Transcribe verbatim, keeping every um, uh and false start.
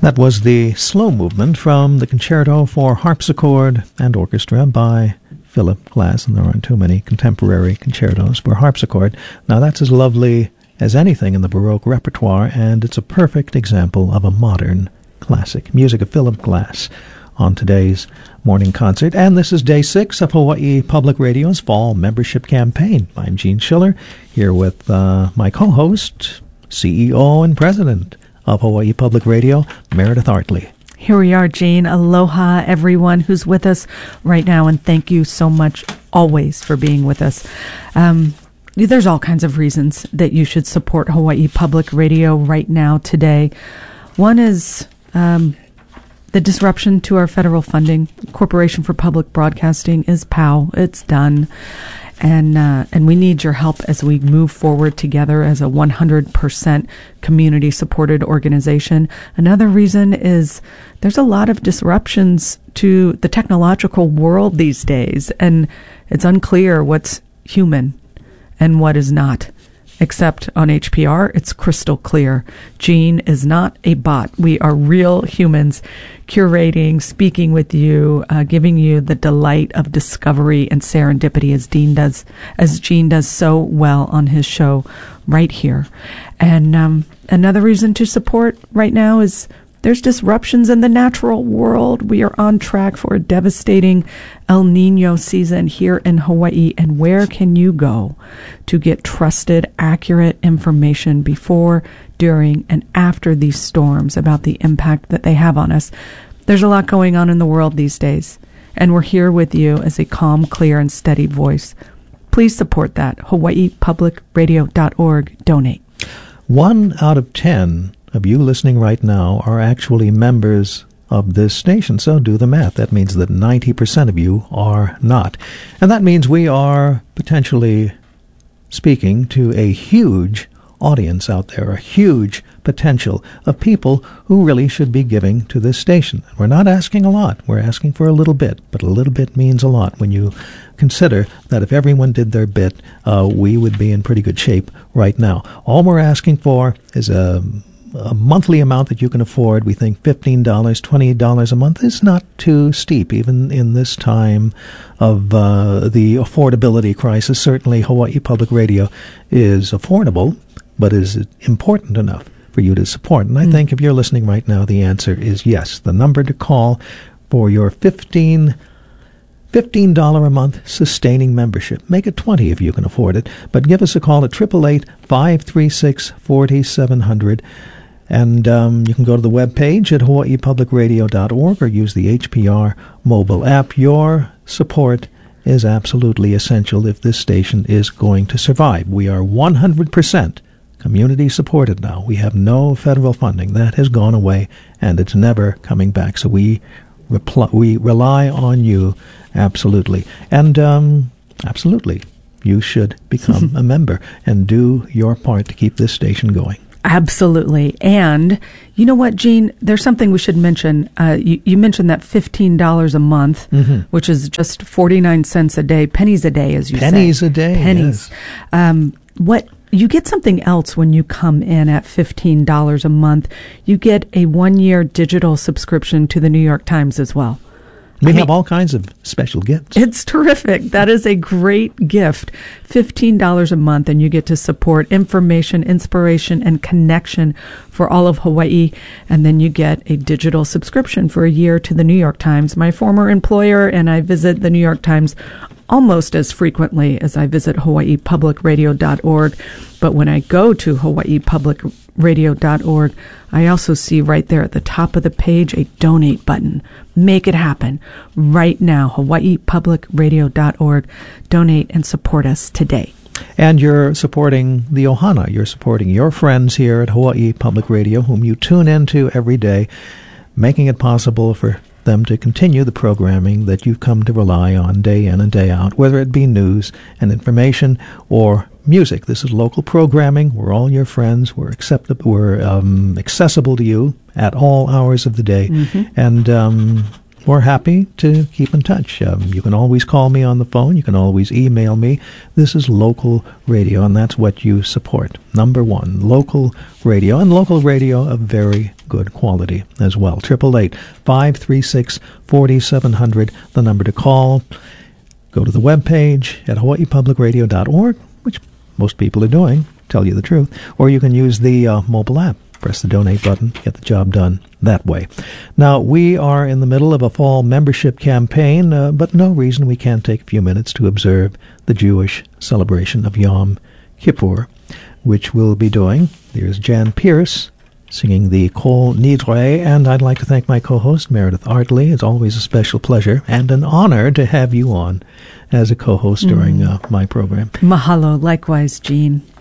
That was the slow movement from the Concerto for Harpsichord and Orchestra by Philip Glass, and there aren't too many contemporary concertos for harpsichord. Now that's as lovely as anything in the Baroque repertoire, and it's a perfect example of a modern classic. Music of Philip Glass on today's morning concert. And this is day six of Hawaii Public Radio's fall membership campaign. I'm Gene Schiller, here with uh, my co-host, C E O and President of Hawaii Public Radio, Meredith Hartley. Here we are, Gene. Aloha, everyone who's with us right now, and thank you so much always for being with us. Um, there's all kinds of reasons that you should support Hawaii Public Radio right now, today. One is um, the disruption to our federal funding. Corporation for Public Broadcasting is P O W. It's done. And uh, and we need your help as we move forward together as a one hundred percent community-supported organization. Another reason is there's a lot of disruptions to the technological world these days, and it's unclear what's human and what is not. Except on H P R, it's crystal clear. Gene is not a bot. We are real humans curating, speaking with you, uh, giving you the delight of discovery and serendipity as Dean does, as Gene does so well on his show right here. And um, another reason to support right now is there's disruptions in the natural world. We are on track for a devastating El Nino season here in Hawaii. And where can you go to get trusted, accurate information before, during, and after these storms about the impact that they have on us? There's a lot going on in the world these days, and we're here with you as a calm, clear, and steady voice. Please support that. Hawaii Public Radio dot org. Donate. One out of ten of you listening right now are actually members of this station, so do the math. That means that ninety percent of you are not. And that means we are potentially speaking to a huge audience out there, a huge potential of people who really should be giving to this station. We're not asking a lot. We're asking for a little bit, but a little bit means a lot when you consider that if everyone did their bit, uh, we would be in pretty good shape right now. All we're asking for is a a monthly amount that you can afford. We think fifteen dollars, twenty dollars a month is not too steep, even in this time of uh, the affordability crisis. Certainly, Hawaii Public Radio is affordable, but is it important enough for you to support? And I mm. think if you're listening right now, the answer is yes. The number to call for your fifteen fifteen dollars a month sustaining membership. Make it twenty if you can afford it, but give us a call at eight eight eight, five three six, four seven zero zero. And um, you can go to the webpage at Hawaii Public Radio dot org or use the H P R mobile app. Your support is absolutely essential if this station is going to survive. We are one hundred percent community supported now. We have no federal funding. That has gone away, and it's never coming back. So we repl- we rely on you absolutely. And um, absolutely, you should become a member and do your part to keep this station going. Absolutely. And you know what, Gene? There's something we should mention. Uh, you, you mentioned that fifteen dollars a month, mm-hmm. which is just forty-nine cents a day, pennies a day, as you pennies say. Pennies a day, Pennies. Yes. Um, what you get something else when you come in at fifteen dollars a month. You get a one-year digital subscription to the New York Times as well. We I have mean, all kinds of special gifts. It's terrific. That is a great gift. fifteen dollars a month, and you get to support information, inspiration, and connection for all of Hawaii. And then you get a digital subscription for a year to the New York Times, my former employer, and I visit the New York Times almost as frequently as I visit Hawaii Public Radio dot org. But when I go to Hawaii Public Radio dot org, I also see right there at the top of the page a donate button. Make it happen right now. Hawaii Public Radio dot org. Donate and support us today. And you're supporting the Ohana. You're supporting your friends here at Hawaii Public Radio, whom you tune into every day, making it possible for them to continue the programming that you've come to rely on day in and day out, whether it be news and information or music. This is local programming. We're all your friends. We're acceptable. We're um, accessible to you at all hours of the day. Mm-hmm. And um, we're happy to keep in touch. Um, you can always call me on the phone. You can always email me. This is local radio, and that's what you support. Number one, local radio, and local radio of very good quality as well. Triple eight five three six forty seven hundred. The number to call. Go to the webpage at hawaii public radio dot org, which most people are doing, tell you the truth, or you can use the uh, mobile app. Press the donate button, get the job done that way. Now, we are in the middle of a fall membership campaign, uh, but no reason we can't take a few minutes to observe the Jewish celebration of Yom Kippur, which we'll be doing. There's Jan Pierce singing the Kol Nidre, and I'd like to thank my co-host, Meredith Artley. It's always a special pleasure and an honor to have you on as a co-host mm. during uh, my program. Mahalo. Likewise, Gene.